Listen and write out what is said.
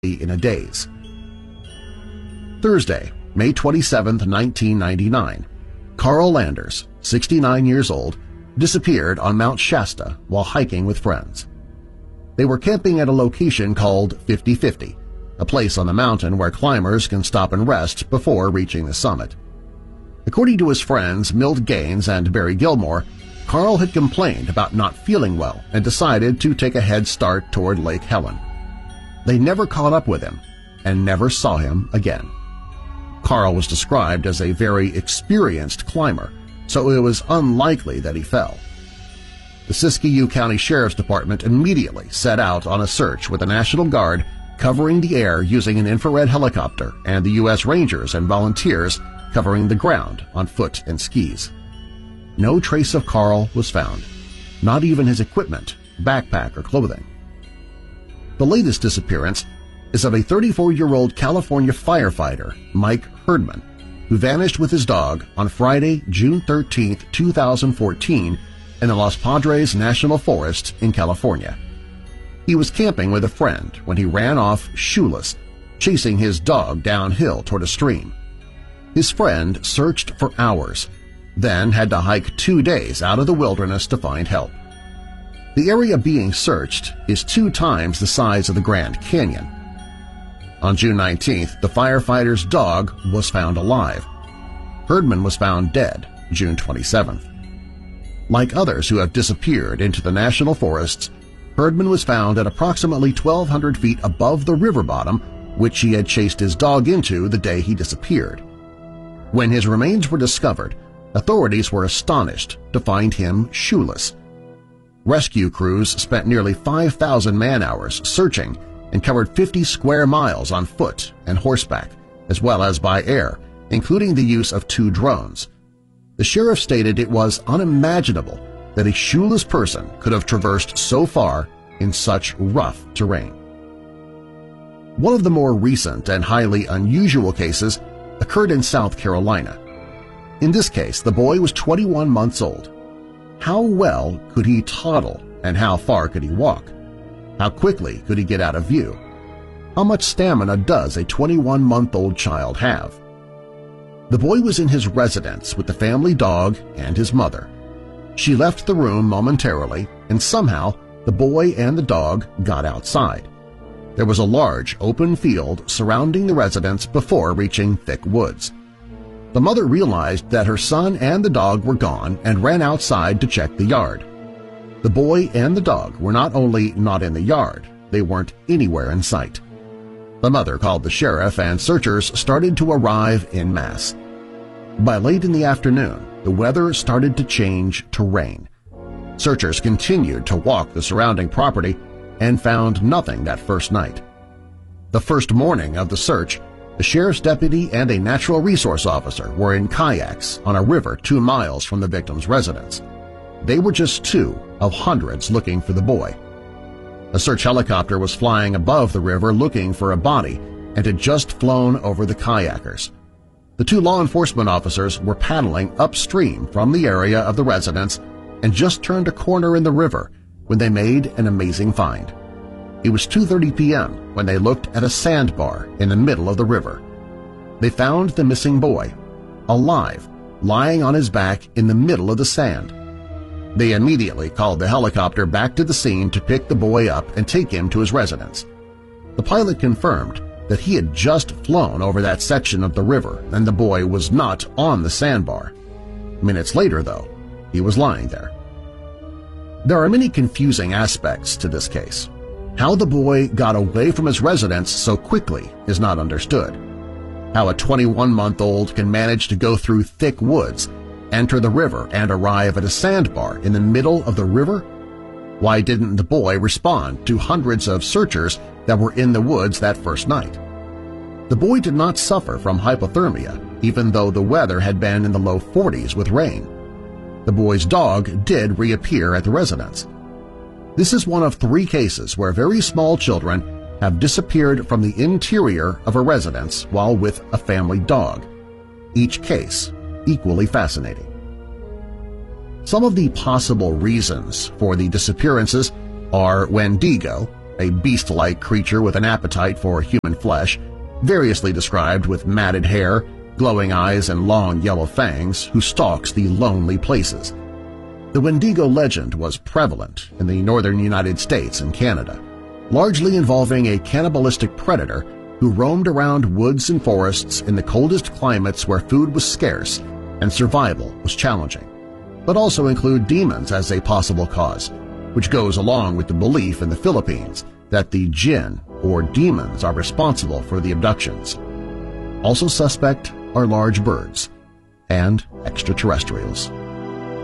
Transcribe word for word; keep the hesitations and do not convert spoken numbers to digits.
in a daze. Thursday, May twenty-seventh, nineteen ninety-nine, Carl Landers, sixty-nine years old, disappeared on Mount Shasta while hiking with friends. They were camping at a location called fifty fifty, a place on the mountain where climbers can stop and rest before reaching the summit. According to his friends Milt Gaines and Barry Gilmore, Carl had complained about not feeling well and decided to take a head start toward Lake Helen. They never caught up with him and never saw him again. Carl was described as a very experienced climber, so it was unlikely that he fell. The Siskiyou County Sheriff's Department immediately set out on a search with the National Guard covering the air using an infrared helicopter and the U S Rangers and volunteers covering the ground on foot and skis. No trace of Carl was found, not even his equipment, backpack, or clothing. The latest disappearance is of a thirty-four-year-old California firefighter, Mike Herdman, who vanished with his dog on Friday, June thirteenth, two thousand fourteen in the Los Padres National Forest in California. He was camping with a friend when he ran off shoeless, chasing his dog downhill toward a stream. His friend searched for hours, then had to hike two days out of the wilderness to find help. The area being searched is two times the size of the Grand Canyon. On June nineteenth, the firefighter's dog was found alive. Herdman was found dead June twenty-seventh. Like others who have disappeared into the national forests, Herdman was found at approximately twelve hundred feet above the river bottom, which he had chased his dog into the day he disappeared. When his remains were discovered, authorities were astonished to find him shoeless. Rescue crews spent nearly five thousand man-hours searching and covered fifty square miles on foot and horseback, as well as by air, including the use of two drones. The sheriff stated it was unimaginable that a shoeless person could have traversed so far in such rough terrain. One of the more recent and highly unusual cases occurred in South Carolina. In this case, the boy was twenty-one months old. How well could he toddle and how far could he walk? How quickly could he get out of view? How much stamina does a twenty-one-month-old child have? The boy was in his residence with the family dog and his mother. She left the room momentarily, and somehow the boy and the dog got outside. There was a large open field surrounding the residence before reaching thick woods. The mother realized that her son and the dog were gone and ran outside to check the yard. The boy and the dog were not only not in the yard, they weren't anywhere in sight. The mother called the sheriff and searchers started to arrive en masse. By late in the afternoon, the weather started to change to rain. Searchers continued to walk the surrounding property and found nothing that first night. The first morning of the search, the sheriff's deputy and a natural resource officer were in kayaks on a river two miles from the victim's residence. They were just two of hundreds looking for the boy. A search helicopter was flying above the river looking for a body and had just flown over the kayakers. The two law enforcement officers were paddling upstream from the area of the residence and just turned a corner in the river when they made an amazing find. It was two thirty p m when they looked at a sandbar in the middle of the river. They found the missing boy, alive, lying on his back in the middle of the sand. They immediately called the helicopter back to the scene to pick the boy up and take him to his residence. The pilot confirmed that he had just flown over that section of the river and the boy was not on the sandbar. Minutes later, though, he was lying there. There are many confusing aspects to this case. How the boy got away from his residence so quickly is not understood. How a twenty-one-month-old can manage to go through thick woods, enter the river, and arrive at a sandbar in the middle of the river? Why didn't the boy respond to hundreds of searchers that were in the woods that first night? The boy did not suffer from hypothermia, even though the weather had been in the low forties with rain. The boy's dog did reappear at the residence. This is one of three cases where very small children have disappeared from the interior of a residence while with a family dog. Each case equally fascinating. Some of the possible reasons for the disappearances are Wendigo, a beast-like creature with an appetite for human flesh, variously described with matted hair, glowing eyes, and long yellow fangs, who stalks the lonely places. The Wendigo legend was prevalent in the northern United States and Canada, largely involving a cannibalistic predator who roamed around woods and forests in the coldest climates where food was scarce and survival was challenging, but also include demons as a possible cause, which goes along with the belief in the Philippines that the jinn or demons are responsible for the abductions. Also suspect are large birds and extraterrestrials.